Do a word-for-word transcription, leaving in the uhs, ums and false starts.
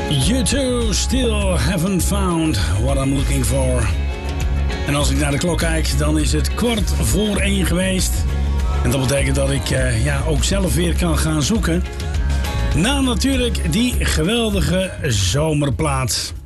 You two still haven't found what I'm looking for. En als ik naar de klok kijk, dan is het kwart voor één geweest. En dat betekent dat ik uh, ja, ook zelf weer kan gaan zoeken. Na natuurlijk die geweldige zomerplaat.